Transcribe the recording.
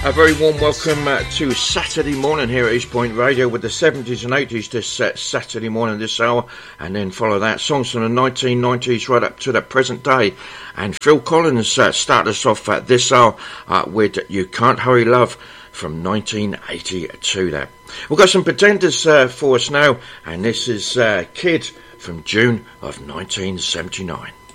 A very warm welcome to Saturday morning here at East Point Radio with the 70s and 80s this Saturday morning this hour, and then follow that songs from the 1990s right up to the present day. And Phil Collins started us off this hour with You Can't Hurry Love from 1982 there. We've got some Pretenders for us now, and this is Kid from June of 1979.